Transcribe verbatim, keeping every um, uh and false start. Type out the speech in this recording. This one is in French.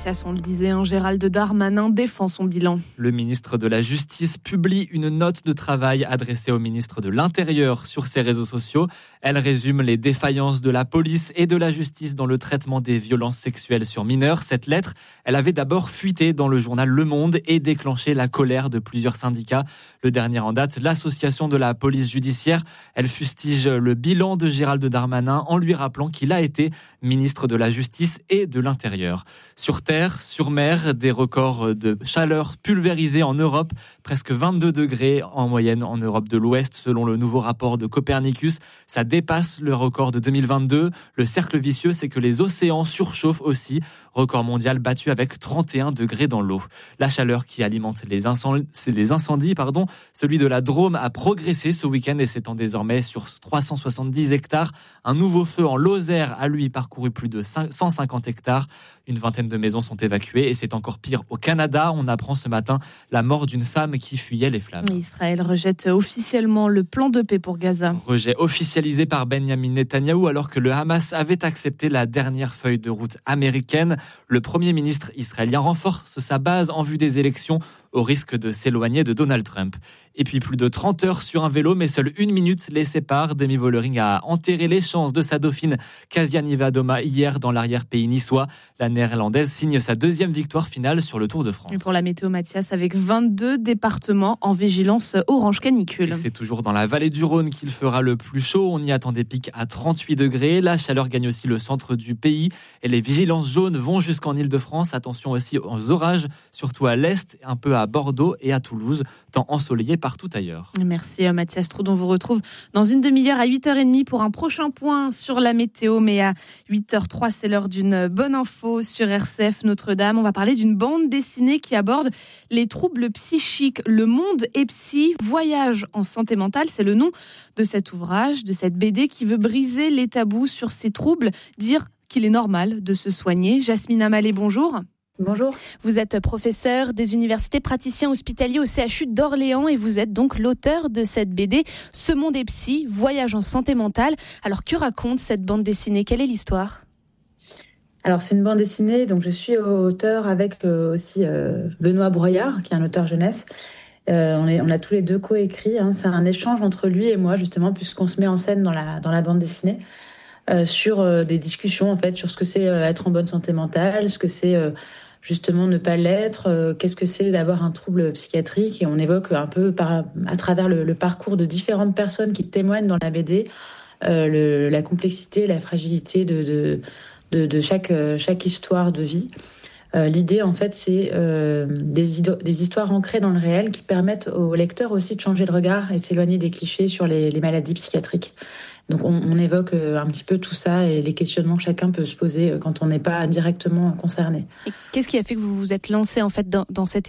Mathias, on le disait, hein, Gérald Darmanin défend son bilan. Le ministre de la Justice publie une note de travail adressée au ministre de l'Intérieur sur ses réseaux sociaux. Elle résume les défaillances de la police et de la justice dans le traitement des violences sexuelles sur mineurs. Cette lettre, elle avait d'abord fuité dans le journal Le Monde et déclenché la colère de plusieurs syndicats. Le dernier en date, l'association de la police judiciaire, elle fustige le bilan de Gérald Darmanin en lui rappelant qu'il a été ministre de la Justice et de l'Intérieur. Sur terre, sur mer, des records de chaleur pulvérisés en Europe, presque vingt-deux degrés en moyenne en Europe de l'Ouest selon le nouveau rapport de Copernicus. Ça dépasse le record de deux mille vingt-deux. Le cercle vicieux, c'est que les océans surchauffent aussi. Record mondial battu avec trente et un degrés dans l'eau. La chaleur qui alimente les incendies, les incendies pardon, celui de la Drôme a progressé ce week-end et s'étend désormais sur trois cent soixante-dix hectares. Un nouveau feu en Lozère a lui parcouru plus de cent cinquante hectares. Une vingtaine de maisons sont évacuées et c'est encore pire au Canada. On apprend ce matin la mort d'une femme qui fuyait les flammes. Israël rejette officiellement le plan de paix pour Gaza. Rejet officialisé par Benyamin Netanyahou alors que le Hamas avait accepté la dernière feuille de route américaine. Le Premier ministre israélien renforce sa base en vue des élections au risque de s'éloigner de Donald Trump. Et puis plus de trente heures sur un vélo, mais seule une minute les sépare. Demi Vollering a enterré les chances de sa dauphine Kasia Niewiadoma hier dans l'arrière-pays niçois. La néerlandaise signe sa deuxième victoire finale sur le Tour de France. Et pour la météo, Mathias, avec vingt-deux départements en vigilance orange canicule. Et c'est toujours dans la vallée du Rhône qu'il fera le plus chaud. On y attend des pics à trente-huit degrés. La chaleur gagne aussi le centre du pays. Et les vigilances jaunes vont jusqu'en Île-de-France. Attention aussi aux orages, surtout à l'est, un peu à Bordeaux et à Toulouse, temps ensoleillé partout ailleurs. Merci Mathias Troudon. On vous retrouve dans une demi-heure à huit heures trente pour un prochain point sur la météo. Mais à huit heures zéro trois, c'est l'heure d'une bonne info sur R C F Notre-Dame. On va parler d'une bande dessinée qui aborde les troubles psychiques. Le monde est psy, voyage en santé mentale. C'est le nom de cet ouvrage, de cette B D qui veut briser les tabous sur ces troubles, dire qu'il est normal de se soigner. Jasmine Amalé, bonjour. Bonjour. Vous êtes professeur des universités, praticien hospitalier au C H U d'Orléans et vous êtes donc l'auteur de cette B D « Ce monde est psy, voyage en santé mentale ». Alors que raconte cette bande dessinée ? Quelle est l'histoire ? Alors c'est une bande dessinée, donc je suis auteur avec euh, aussi euh, Benoît Broyard, qui est un auteur jeunesse. Euh, on, est, on a tous les deux coécrit, hein. C'est un échange entre lui et moi justement, puisqu'on se met en scène dans la, dans la bande dessinée. Euh, sur euh, des discussions en fait, sur ce que c'est euh, être en bonne santé mentale, ce que c'est... Euh, justement ne pas l'être, euh, qu'est-ce que c'est d'avoir un trouble psychiatrique, et on évoque un peu par, à travers le, le parcours de différentes personnes qui témoignent dans la B D euh, le, la complexité, la fragilité de, de, de, de chaque, chaque histoire de vie. Euh, l'idée en fait c'est euh, des, ido- des histoires ancrées dans le réel qui permettent aux lecteurs aussi de changer de regard et s'éloigner des clichés sur les, les maladies psychiatriques. Donc on, on évoque un petit peu tout ça et les questionnements que chacun peut se poser quand on n'est pas directement concerné. Et qu'est-ce qui a fait que vous vous êtes lancé en fait dans, dans cette